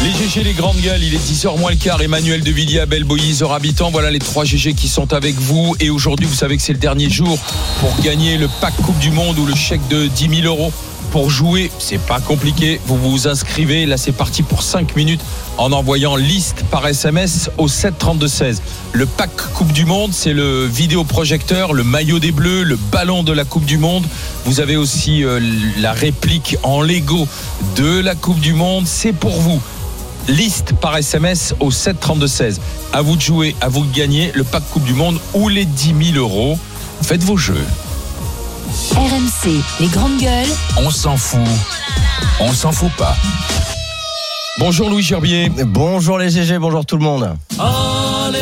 Les GG, les grandes gueules, il est 10h moins le quart. Emmanuel de Villiers, Abel Boïs, Habitant. Voilà les 3 GG qui sont avec vous. Et aujourd'hui, vous savez que c'est le dernier jour pour gagner le pack Coupe du Monde ou le chèque de 10 000 €. Pour jouer, c'est pas compliqué. Vous vous inscrivez. Là, c'est parti pour 5 minutes en envoyant liste par SMS au 7 32 16. Le pack Coupe du Monde, c'est le vidéoprojecteur, le maillot des Bleus, le ballon de la Coupe du Monde. Vous avez aussi la réplique en Lego de la Coupe du Monde. C'est pour vous. Liste par SMS au 7 32 16. À vous de jouer, à vous de gagner le pack Coupe du Monde ou les 10 000 €. Faites vos jeux. RMC, les grandes gueules. On s'en fout. On s'en fout pas. Bonjour Louis Gerbier. Bonjour les GG, bonjour tout le monde. Allez,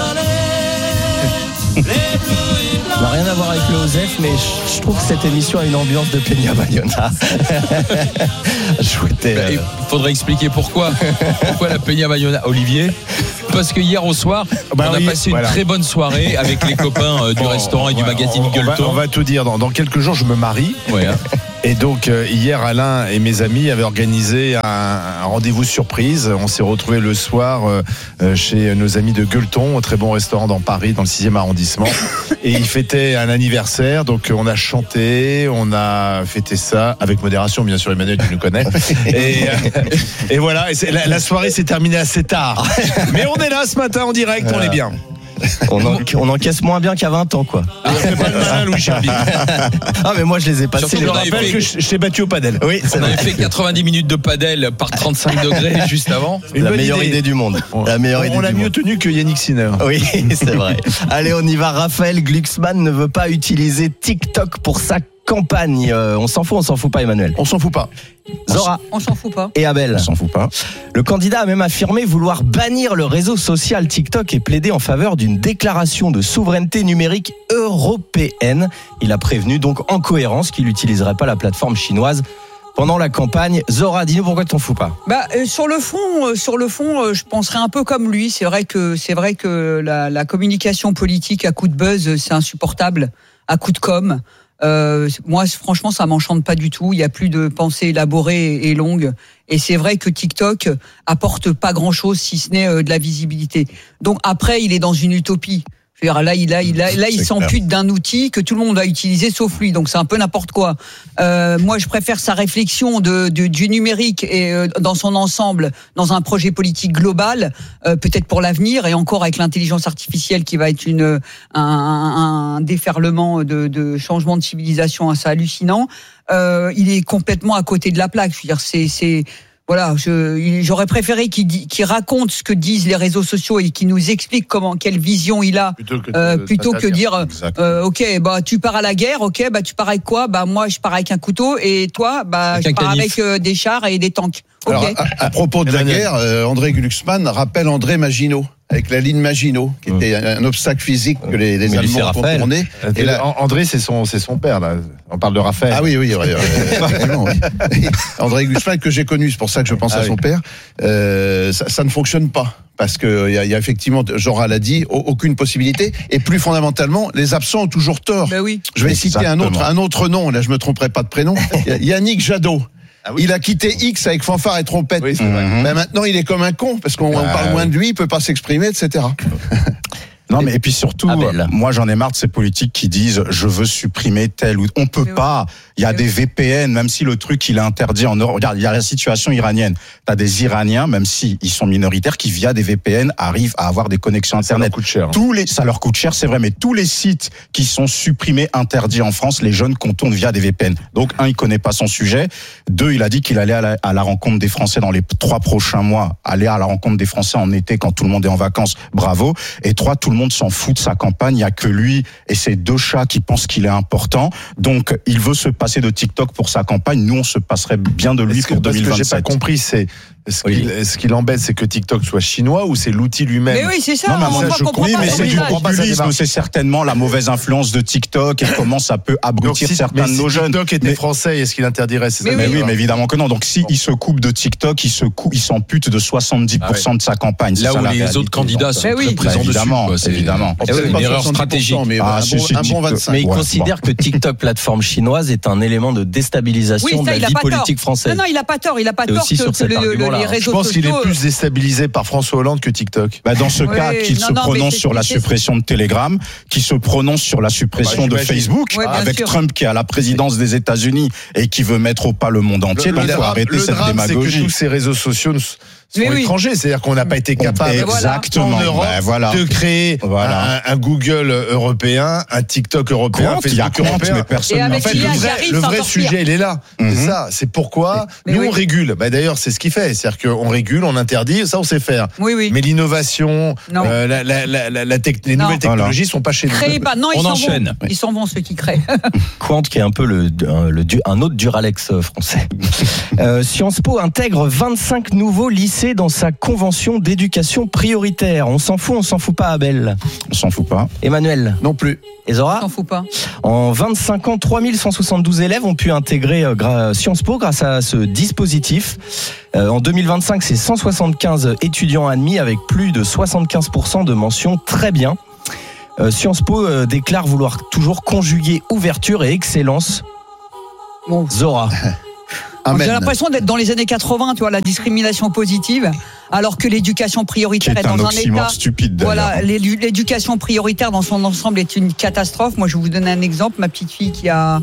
allez, Ça n'a rien à voir avec le Osef, mais je trouve que cette émission a une ambiance de Peña Bayona. Il faudrait expliquer pourquoi. Pourquoi la Peña Bayona, Olivier? Parce que hier au soir, on a passé une très bonne soirée avec les copains du restaurant et du magazine Gueuleton. On va tout dire. Dans quelques jours, je me marie. Ouais, hein. Et donc, hier, Alain et mes amis avaient organisé un rendez-vous surprise. On s'est retrouvés le soir chez nos amis de Gueuleton, un très bon restaurant dans Paris, dans le 6e arrondissement. Et ils fêtaient un anniversaire. Donc, on a chanté, on a fêté ça avec modération, bien sûr, Emmanuel, tu nous connais. Et voilà, et la soirée s'est terminée assez tard. Mais on est là ce matin en direct, on est bien. On encaisse moins bien qu'à 20 ans, quoi. C'est pas le malin, Louis Gerbier. Ah, mais moi, je les ai passés. Surtout Je rappelle que je t'ai battu au padel. Oui, on avait fait 90 minutes de padel par 35 degrés juste avant. La meilleure idée du monde. On l'a mieux tenu que Yannick Sinner. Oui, c'est vrai. Allez, on y va. Raphaël Glucksmann ne veut pas utiliser TikTok pour sa campagne. On s'en fout pas, Emmanuel. On s'en fout pas. Zora. On s'en fout pas. Et Abel. On s'en fout pas. Le candidat a même affirmé vouloir bannir le réseau social TikTok et plaider en faveur d'une déclaration de souveraineté numérique européenne. Il a prévenu donc en cohérence qu'il n'utiliserait pas la plateforme chinoise pendant la campagne. Zora, dis-nous pourquoi tu t'en fous pas. Sur le fond, je penserais un peu comme lui. C'est vrai que la communication politique à coup de buzz, c'est insupportable, à coup de com'. Moi, franchement, ça m'enchante pas du tout. Il y a plus de pensée élaborée et longue. Et c'est vrai que TikTok apporte pas grand-chose, si ce n'est de la visibilité. Donc après, il est dans une utopie. Je veux dire, là, il s'ampute d'un outil que tout le monde va utiliser sauf lui. Donc c'est un peu n'importe quoi. Moi, je préfère sa réflexion du numérique et dans son ensemble, dans un projet politique global, peut-être pour l'avenir et encore avec l'intelligence artificielle qui va être un déferlement de changement de civilisation assez hallucinant. Il est complètement à côté de la plaque. Je veux dire, voilà, j'aurais préféré qu'il raconte ce que disent les réseaux sociaux et qu'il nous explique quelle vision il a, plutôt que dire ok, tu pars à la guerre, ok, tu pars avec quoi? Moi je pars avec un couteau et toi je pars avec des chars et des tanks. Okay. Alors, à propos de la guerre, André Glucksmann rappelle André Maginot, avec la ligne Maginot, qui était un obstacle physique que les Allemands ont contourné. Et là, André, c'est son père, là. On parle de Raphaël. Ah oui. André Glucksmann, que j'ai connu, c'est pour ça que je pense à son père. Ça ne fonctionne pas. Parce que il y a effectivement, Jora l'a dit, aucune possibilité. Et plus fondamentalement, les absents ont toujours tort. Oui. Je vais citer un autre nom. Là, je me tromperai pas de prénom. Yannick Jadot. Ah oui. Il a quitté X avec fanfare et trompette. Oui, c'est vrai. Mais maintenant, il est comme un con parce qu'on parle moins de lui, il peut pas s'exprimer, etc. Non, mais et puis surtout, moi j'en ai marre de ces politiques qui disent je veux supprimer tel ou on peut pas. Il y a des VPN, même si le truc il est interdit en Europe. Regarde, il y a la situation iranienne. T'as des Iraniens, même si ils sont minoritaires, qui via des VPN arrivent à avoir des connexions internet. Ça leur coûte cher. Ça leur coûte cher, c'est vrai, mais tous les sites qui sont supprimés, interdits en France, les jeunes contournent via des VPN. Donc il connaît pas son sujet. 2, il a dit qu'il allait à la rencontre des Français dans les 3 prochains mois, aller à la rencontre des Français en été quand tout le monde est en vacances. Bravo. Et 3, tout le monde s'en fout de sa campagne. Il y a que lui et ses 2 chats qui pensent qu'il est important. Donc, il veut se passer de TikTok pour sa campagne. Nous, on se passerait bien de lui pour 2027. Ce que j'ai pas compris, c'est ce qui l'embête, c'est que TikTok soit chinois ou c'est l'outil lui-même? Mais oui, c'est ça. Non, mais c'est du populisme. C'est certainement la mauvaise influence de TikTok et comment ça peut abrutir certains de nos jeunes. Si TikTok était français, est-ce qu'il interdirait ces Mais oui, mais évidemment que non. Donc, si il se coupe de TikTok, il s'ampute de 70% de sa campagne. Là où les autres candidats sont très présents dessus. Évidemment. C'est une erreur stratégique. Mais un bon 25. Mais il considère que TikTok, plateforme chinoise, est un élément de déstabilisation de la vie politique française. Non, il a pas tort. Il a pas tort que là. les Je réseaux pense qu'il est sociaux, plus déstabilisé par François Hollande que TikTok. Dans ce Ouais, cas, qu'il non, se non, mais prononce c'est sur la expliqué, suppression de Telegram, qu'il se prononce sur la suppression de j'imagine. Facebook, Ouais, bien avec sûr. Trump qui est à la présidence des États-Unis et qui veut mettre au pas le monde entier. Donc, il faut arrêter cette drame, c'est que démagogie. tous ces réseaux sociaux sont Mais oui. étrangers. C'est-à-dire qu'on n'a pas été capable Exactement. en Europe Voilà. de créer un Google européen, un TikTok européen, un Il y a Facebook compte, européen. mais personne Et n'en avec fait. l'IA, le qui vrai, arrive le sans vrai sortir. sujet, il est là. C'est ça. C'est pourquoi Mais nous oui. on régule. D'ailleurs, c'est ce qu'il fait. C'est-à-dire qu'on régule, on interdit. Ça, on sait faire. Oui, oui. Mais l'innovation, Non. les Non. nouvelles technologies sont pas chez nous. Créez pas. Non, On ils s'en enchaîne. vont. Ils s'en vont, ceux qui créent. Quant, qui est un peu un autre Duralex français. Sciences Po intègre 25 nouveaux lycées dans sa convention d'éducation prioritaire. On s'en fout pas, Abel. On s'en fout pas. Emmanuel Non plus. et Zora. T'en fous pas. En 25 ans, 3172 élèves ont pu intégrer Sciences Po grâce à ce dispositif. En 2025, c'est 175 étudiants admis avec plus de 75% de mentions très bien. Sciences Po déclare vouloir toujours conjuguer ouverture et excellence. Bon. Zora. Amen. J'ai l'impression d'être dans les années 80, tu vois, la discrimination positive, alors que l'éducation Qui prioritaire est est dans un un oxymore état. stupide d'ailleurs. Voilà, l'éducation prioritaire dans son ensemble est une catastrophe. Moi, je vais vous donner un exemple. Ma petite fille qui est en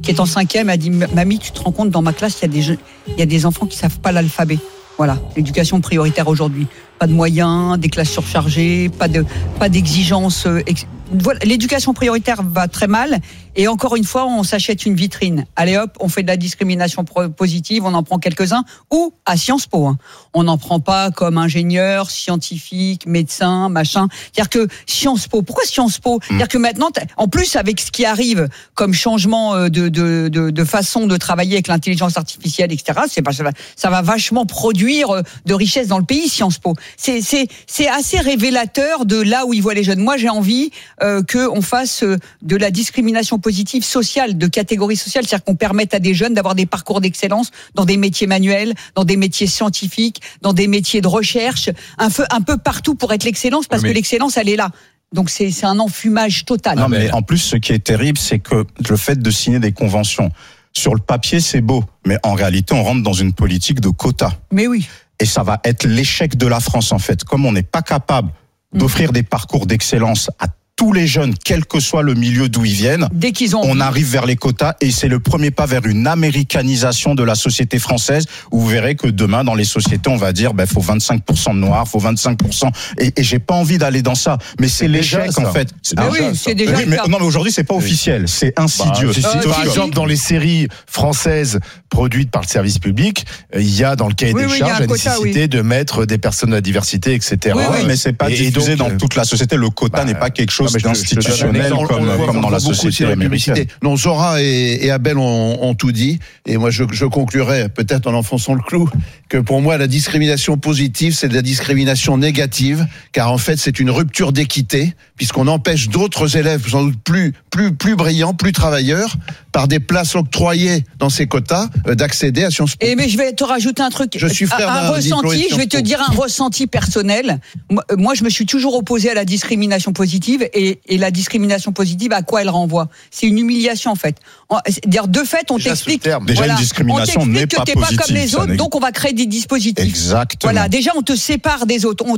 5e a dit, mamie, tu te rends compte, dans ma classe, il y a des enfants qui savent pas l'alphabet. Voilà, l'éducation prioritaire aujourd'hui. Pas de moyens, des classes surchargées, pas d'exigences. Voilà, l'éducation prioritaire va très mal. Et encore une fois, on s'achète une vitrine. Allez hop, on fait de la discrimination positive, on en prend quelques-uns. Ou à Sciences Po. Hein. On n'en prend pas comme ingénieur, scientifique, médecin, machin. C'est-à-dire que Sciences Po, pourquoi Sciences Po ? C'est-à-dire que maintenant, en plus avec ce qui arrive comme changement de façon de travailler avec l'intelligence artificielle, etc., ça va vachement produire de richesse dans le pays, Sciences Po. C'est assez révélateur de là où ils voient les jeunes. Moi, j'ai envie qu'on fasse de la discrimination positive sociale, de catégorie sociale, c'est-à-dire qu'on permette à des jeunes d'avoir des parcours d'excellence dans des métiers manuels, dans des métiers scientifiques, dans des métiers de recherche, un peu partout pour être l'excellence, parce que l'excellence, elle est là. Donc c'est un enfumage total. Non, mais en plus, ce qui est terrible, c'est que le fait de signer des conventions, sur le papier, c'est beau, mais en réalité, on rentre dans une politique de quotas. Mais oui. Et ça va être l'échec de la France, en fait. Comme on n'est pas capable d'offrir des parcours d'excellence à tous les jeunes, quel que soit le milieu d'où ils viennent, dès qu'ils ont on arrive vers les quotas et c'est le premier pas vers une américanisation de la société française où vous verrez que demain, dans les sociétés, on va dire, faut 25% de noirs, faut 25%. Et j'ai pas envie d'aller dans ça. Mais c'est l'échec, en fait. C'est déjà le cas. Non, mais aujourd'hui, c'est pas officiel. C'est insidieux. Par exemple, dans les séries françaises produites par le service public, il y a dans le cahier des charges la nécessité de mettre des personnes de la diversité, etc. Oui, mais c'est pas diffusé dans toute la société. Le quota n'est pas quelque chose d'institutionnel comme dans la société américaine. Non, Zora et Abel ont tout dit. Et moi, je conclurai, peut-être en enfonçant le clou, que pour moi, la discrimination positive, c'est de la discrimination négative, car en fait, c'est une rupture d'équité, puisqu'on empêche d'autres élèves, sans doute plus brillants, plus travailleurs, par des places octroyées dans ces quotas, d'accéder à Sciences Po. Mais je vais te rajouter un truc. Je suis frère d'un ressenti. Je vais te dire un ressenti personnel. Moi, je me suis toujours opposé à la discrimination positive, et la discrimination positive, à quoi elle renvoie ? C'est une humiliation, en fait. De fait, on t'explique. Déjà, une discrimination n'est pas positive. On t'explique que t'es pas comme les autres, donc on va créer des dispositifs. Exactement. Voilà. Déjà, on te sépare des autres.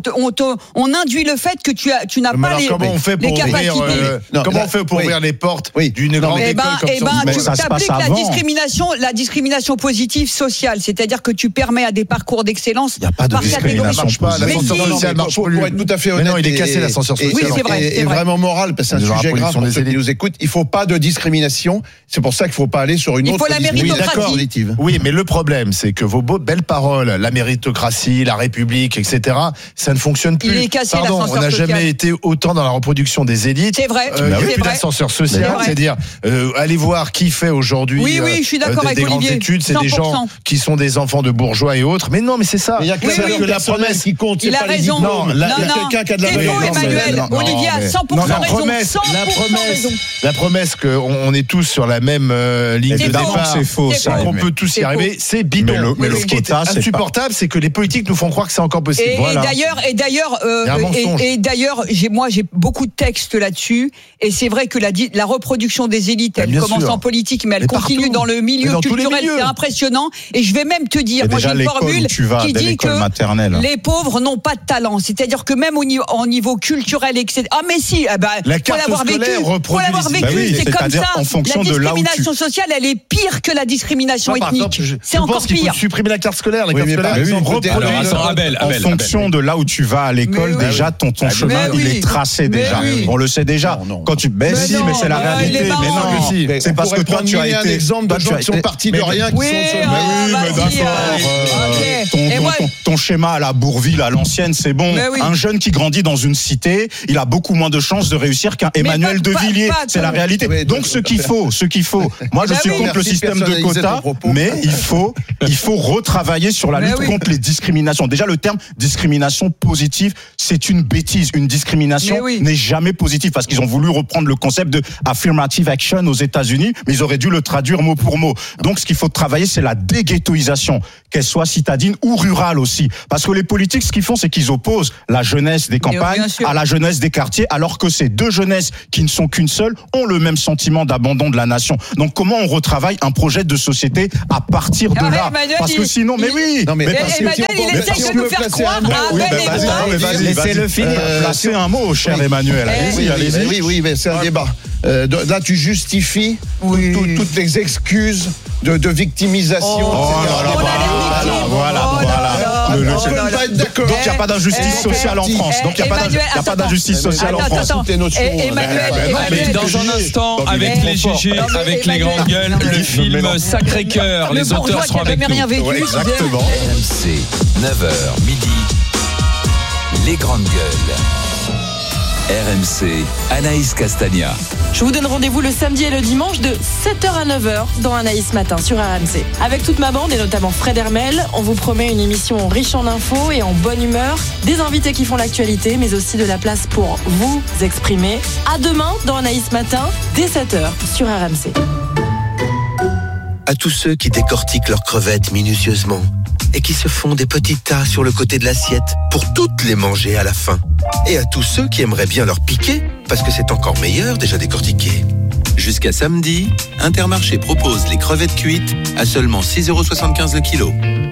On induit le fait que tu n'as pas les capacités. Comment on fait pour ouvrir les portes d'une grande école comme ça? Tu t'appliques la discrimination positive sociale, c'est-à-dire que tu permets à des parcours d'excellence. Il n'y a pas de discrimination positive. L'ascenseur social marche pour être tout à fait honnête. Mais non, il est cassé l'ascenseur social. Oui, c'est vrai. Et vraiment moral, parce que c'est un sujet grave pour ceux qui nous écoutent. Il ne faut pas de discrimination. C'est pour ça qu'il ne faut pas aller sur une autre méritocratie. positive. Oui, mais le problème, c'est que vos belles paroles, la méritocratie, la République, etc., ça ne fonctionne plus. Il est cassé, Pardon, l'ascenseur on n'a social. jamais été autant dans la reproduction des élites. C'est vrai. Il n'y a c'est plus vrai. d'ascenseur social. C'est-à-dire, allez voir qui fait aujourd'hui je suis d'accord avec des grandes Olivier. études. C'est des gens 100%. qui sont des enfants de bourgeois et autres. Mais non, mais c'est ça. Il y a que la promesse qui compte. Il a raison. Il y a quelqu'un qui a de la C'est faux, raison. Emmanuel. Olivier a 100% La promesse qu'on est tous sur la même ligne de départ, c'est faux, ça. qu'on peut tous y arriver, c'est bidon. Mais le ce qui est quota, c'est insupportable, c'est que les politiques nous font croire que c'est encore possible. Et d'ailleurs, j'ai beaucoup de textes là-dessus, et c'est vrai que la reproduction des élites, elle commence en politique, mais elle continue dans le milieu culturel, c'est impressionnant. Et je vais même te dire, moi j'ai une formule qui dit que les pauvres n'ont pas de talent. C'est-à-dire que même au niveau culturel, etc. Ah mais si, faut l'avoir vécu. C'est comme ça. La discrimination sociale, elle est pire que la discrimination ethnique. C'est encore pire. Il faut supprimer la carte scolaire. En fonction de là où tu vas à l'école, déjà ton chemin il est tracé déjà. On le sait déjà. Quand tu mais c'est la réalité. Mais non, c'est parce que toi tu as été un exemple de gens qui sont partis de rien, qui sont ton schéma à la Bourville, à l'ancienne, c'est bon. Un jeune qui grandit dans une cité, il a beaucoup moins de chances de réussir qu'un Emmanuel de Villiers. C'est la réalité. Donc ce qu'il faut. Moi je suis contre le système de quotas, mais il faut retravailler sur la lutte contre les discriminations. Déjà le terme discrimination positive, c'est une bêtise. Une discrimination n'est jamais positive parce qu'ils ont voulu reprendre le concept de affirmative action aux États-Unis, mais ils auraient dû le traduire mot pour mot. Donc ce qu'il faut travailler, c'est la déghettoisation, qu'elle soit citadine ou rurale aussi. Parce que les politiques, ce qu'ils font, c'est qu'ils opposent la jeunesse des campagnes à la jeunesse des quartiers, alors que ces deux jeunesses qui ne sont qu'une seule ont le même sentiment d'abandon de la nation. Donc comment on retravaille un projet de société à partir de là? Parce que sinon, Emmanuel, il essaie de nous faire croire laissez-le finir. Placez un mot, cher Emmanuel. Allez-y. Oui, mais c'est un débat. Là, tu justifies toutes les excuses de victimisation. Voilà. On peut pas être d'accord. Donc il n'y a pas d'injustice sociale en France. Donc il n'y a pas d'injustice sociale en France. Mais dans un instant, avec les GG, avec les grandes gueules, le film Sacré-Cœur, les auteurs seront avec nous. Exactement. RMC, 9h, midi, les grandes gueules. RMC, Anaïs Castagna. Je vous donne rendez-vous le samedi et le dimanche de 7h à 9h dans Anaïs Matin sur RMC. Avec toute ma bande et notamment Fred Hermel, on vous promet une émission riche en infos et en bonne humeur, des invités qui font l'actualité, mais aussi de la place pour vous exprimer. À demain dans Anaïs Matin, dès 7h sur RMC. À tous ceux qui décortiquent leurs crevettes minutieusement et qui se font des petits tas sur le côté de l'assiette pour toutes les manger à la fin. Et à tous ceux qui aimeraient bien leur piquer, parce que c'est encore meilleur déjà décortiqué. Jusqu'à samedi, Intermarché propose les crevettes cuites à seulement 6,75€ le kilo.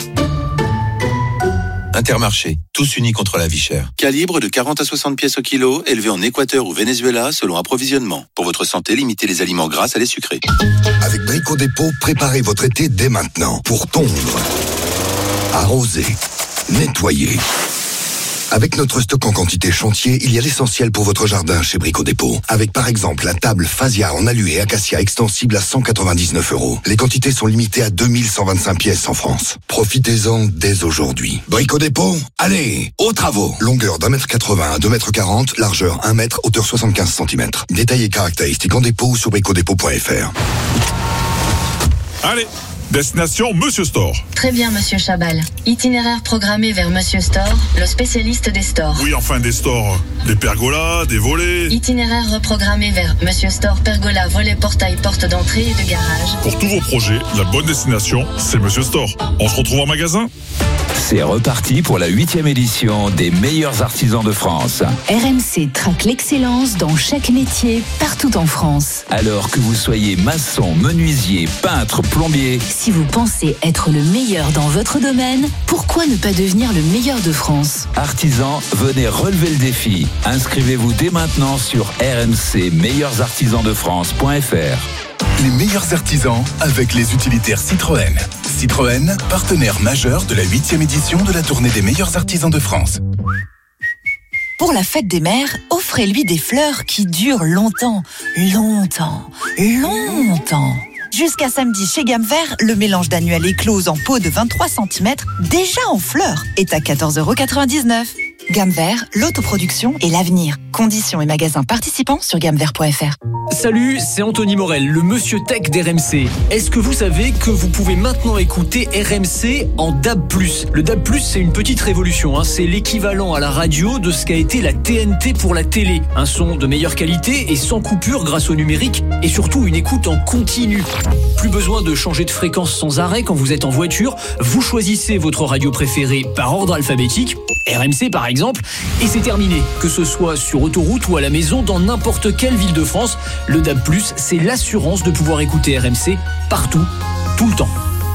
Intermarché, tous unis contre la vie chère. Calibre de 40 à 60 pièces au kilo, élevé en Équateur ou Venezuela selon approvisionnement. Pour votre santé, limitez les aliments gras à les sucrés. Avec Brico Dépôt, préparez votre été dès maintenant pour tondre, arroser, nettoyer. Avec notre stock en quantité chantier, il y a l'essentiel pour votre jardin chez Brico Dépôt. Avec par exemple la table Phasia en alu et acacia extensible à 199€. Les quantités sont limitées à 2125 pièces en France. Profitez-en dès aujourd'hui. Brico Dépôt, allez, aux travaux. Longueur d'1m80 à 2m40, largeur 1m, hauteur 75 cm. Détails et caractéristiques en dépôt ou sur bricodépôt.fr. Allez, destination Monsieur Store. Très bien, Monsieur Chabal. Itinéraire programmé vers Monsieur Store, le spécialiste des stores. Oui, enfin des stores. Des pergolas, des volets. Itinéraire reprogrammé vers Monsieur Store, pergola, volet, portail, porte d'entrée et de garage. Pour tous vos projets, la bonne destination, c'est Monsieur Store. On se retrouve en magasin. C'est reparti pour la 8e édition des meilleurs artisans de France. RMC traque l'excellence dans chaque métier, partout en France. Alors que vous soyez maçon, menuisier, peintre, plombier, si vous pensez être le meilleur dans votre domaine, pourquoi ne pas devenir le meilleur de France? Artisans, venez relever le défi. Inscrivez-vous dès maintenant sur rmcmeilleursartisansdefrance.fr. Les meilleurs artisans avec les utilitaires Citroën. Citroën, partenaire majeur de la 8e édition de la tournée des meilleurs artisans de France. Pour la fête des mères, offrez-lui des fleurs qui durent longtemps. Jusqu'à samedi chez Gamme Vert, le mélange d'annuel éclose en pot de 23 cm, déjà en fleurs, est à 14,99€. Gamme Vert, l'autoproduction et l'avenir. Conditions et magasins participants sur gammevert.fr. Salut, c'est Anthony Morel, le monsieur tech d'RMC. Est-ce que vous savez que vous pouvez maintenant écouter RMC en DAB+. Le DAB+, c'est une petite révolution, c'est l'équivalent à la radio de ce qu'a été la TNT pour la télé. Un son de meilleure qualité et sans coupure grâce au numérique et surtout une écoute en continu. Plus besoin de changer de fréquence sans arrêt quand vous êtes en voiture. Vous choisissez votre radio préférée par ordre alphabétique, RMC par exemple, et c'est terminé. Que ce soit sur autoroute ou à la maison, dans n'importe quelle ville de France, le DAB+, c'est l'assurance de pouvoir écouter RMC partout, tout le temps.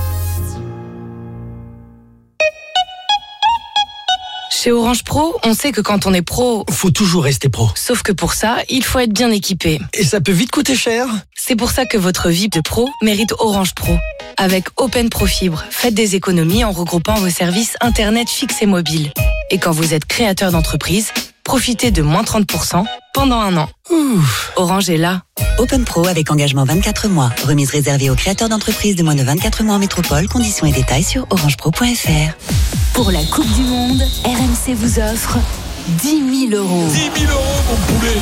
Chez Orange Pro, on sait que quand on est pro, faut toujours rester pro. Sauf que pour ça, il faut être bien équipé. Et ça peut vite coûter cher. C'est pour ça que votre vie de pro mérite Orange Pro. Avec Open Pro Fibre, faites des économies en regroupant vos services Internet fixe et mobile. Et quand vous êtes créateur d'entreprise, profitez de moins 30% pendant 1 an. Orange est là. Open Pro avec engagement 24 mois. Remise réservée aux créateurs d'entreprises de moins de 24 mois en métropole. Conditions et détails sur orangepro.fr. Pour la Coupe du Monde, RMC vous offre 10 000 euros. 10 000 euros, mon poulet.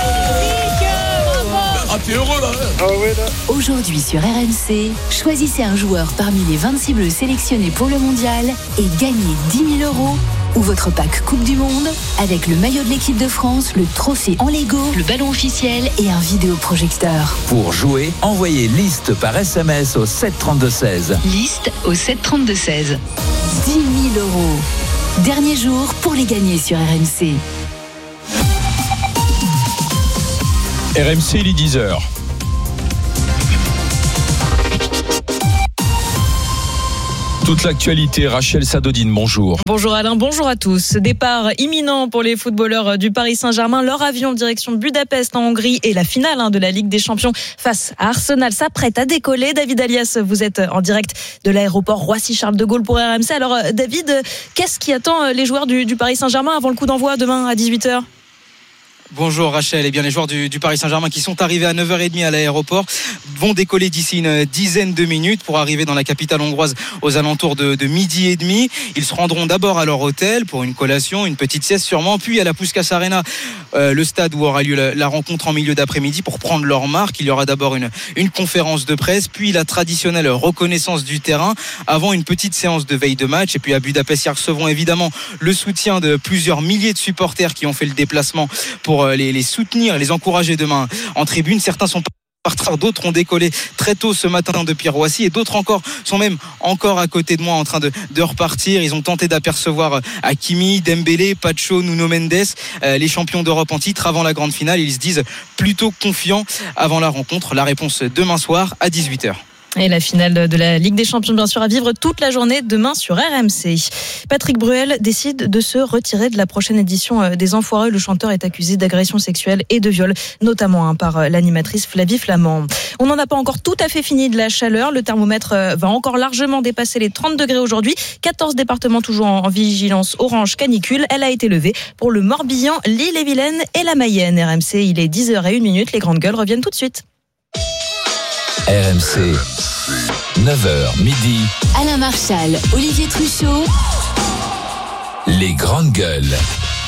Ah, t'es heureux là. Aujourd'hui sur RMC, choisissez un joueur parmi les 26 bleus sélectionnés pour le mondial et gagnez 10 000 euros ou votre pack Coupe du Monde avec le maillot de l'équipe de France, le trophée en Lego, le ballon officiel et un vidéoprojecteur. Pour jouer, envoyez liste par SMS au 732-16. Liste au 732-16. 10 000 euros. Dernier jour pour les gagner sur RMC. RMC, il est 10h. Toute l'actualité, Rachel Sadodine, bonjour. Bonjour Alain, bonjour à tous. Départ imminent pour les footballeurs du Paris Saint-Germain. Leur avion direction Budapest en Hongrie et la finale de la Ligue des Champions face à Arsenal s'apprête à décoller. David Alias, vous êtes en direct de l'aéroport Roissy-Charles de Gaulle pour RMC. Alors David, qu'est-ce qui attend les joueurs du Paris Saint-Germain avant le coup d'envoi demain à 18h ? Bonjour Rachel, les joueurs du Paris Saint-Germain qui sont arrivés à 9h30 à l'aéroport vont décoller d'ici une dizaine de minutes pour arriver dans la capitale hongroise aux alentours de 12h30. Ils se rendront d'abord à leur hôtel pour une collation, une petite sieste sûrement, puis à la Puskás Arena, le stade où aura lieu la rencontre en milieu d'après-midi pour prendre leur marque. Il y aura d'abord une conférence de presse, puis la traditionnelle reconnaissance du terrain avant une petite séance de veille de match. Et puis à Budapest, ils recevront évidemment le soutien de plusieurs milliers de supporters qui ont fait le déplacement pour les soutenir, les encourager demain en tribune. Certains sont partis, d'autres ont décollé très tôt ce matin depuis Roissy et d'autres encore sont même encore à côté de moi en train de repartir. Ils ont tenté d'apercevoir Hakimi, Dembélé, Pacho, Nuno Mendes, les champions d'Europe en titre avant la grande finale. Ils se disent plutôt confiants avant la rencontre. La réponse demain soir à 18h. Et la finale de la Ligue des Champions, bien sûr, à vivre toute la journée demain sur RMC. Patrick Bruel décide de se retirer de la prochaine édition des Enfoirés. Le chanteur est accusé d'agression sexuelle et de viol, notamment par l'animatrice Flavie Flamand. On n'en a pas encore tout à fait fini de la chaleur. Le thermomètre va encore largement dépasser les 30 degrés aujourd'hui. 14 départements toujours en vigilance orange canicule. Elle a été levée pour le Morbihan, l'Ille-et-Vilaine et la Mayenne. RMC, il est 10h01. Les grandes gueules reviennent tout de suite. RMC, 9h midi. Alain Marchal, Olivier Truchot. Les grandes gueules.